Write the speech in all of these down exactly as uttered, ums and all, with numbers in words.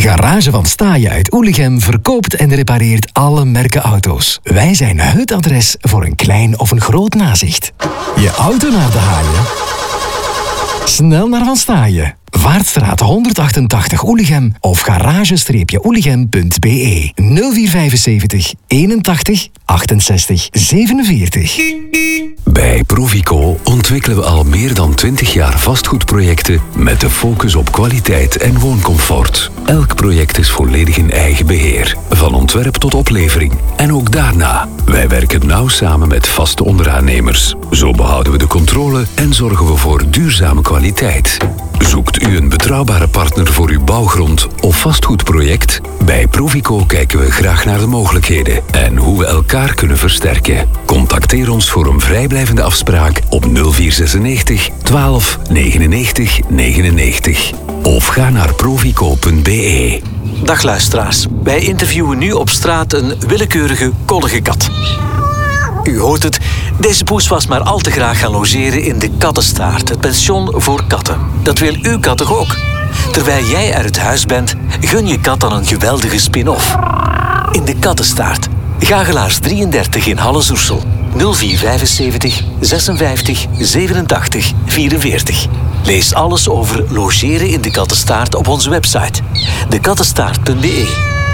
Garage van Staaien uit Oelichem verkoopt en repareert alle merken auto's. Wij zijn het adres voor een klein of een groot nazicht. Je auto naar de haaien? Snel naar Van Staaien. Vaartstraat honderdachtentachtig Oelichem of garage oelichem punt b e nul vier vijfenzeventig eenentachtig achtenzestig zevenenveertig. Bij Provico ontwikkelen we al meer dan twintig jaar vastgoedprojecten met de focus op kwaliteit en wooncomfort. Elk project is volledig in eigen beheer, van ontwerp tot oplevering. En ook daarna. Wij werken nauw samen met vaste onderaannemers. Zo behouden we de controle en zorgen we voor duurzame kwaliteit. Zoekt u een betrouwbare partner voor uw bouwgrond of vastgoedproject? Bij Provico kijken we graag naar de mogelijkheden en hoe we elkaar kunnen versterken. Contacteer ons voor een vrijblijvende afspraak op nul vier zesennegentig twaalf negenennegentig negenennegentig. Of ga naar provico punt b e. Dag luisteraars, wij interviewen nu op straat een willekeurige koddige kat. U hoort het, deze poes was maar al te graag gaan logeren in de Kattenstaart, het pension voor katten. Dat wil uw kat toch ook? Terwijl jij uit het huis bent, gun je kat dan een geweldige spin-off. In de Kattenstaart, Gagelaars drieëndertig in Halle-Zoersel. nul vier vijfenzeventig zesenvijftig zevenentachtig vierenveertig. Lees alles over logeren in de Kattenstaart op onze website, de kattenstaart punt b e.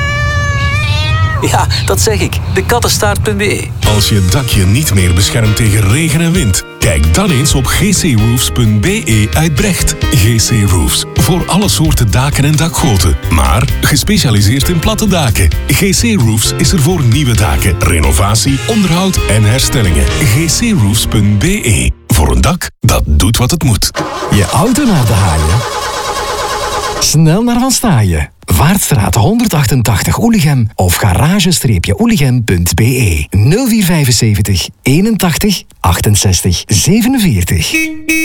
Ja, dat zeg ik. de kattenstaart punt b e. Als je dakje niet meer beschermt tegen regen en wind, kijk dan eens op g c roofs punt b e uit Brecht. G C Roofs. Voor alle soorten daken en dakgoten. Maar gespecialiseerd in platte daken. G C Roofs is er voor nieuwe daken, renovatie, onderhoud en herstellingen. g c roofs punt b e. Voor een dak dat doet wat het moet. Je auto naar de haaien? Snel naar Van Staaien. Vaartstraat honderdachtentachtig Oelichem of garage oelichem punt b e nul vier vijfenzeventig eenentachtig achtenzestig zevenenveertig.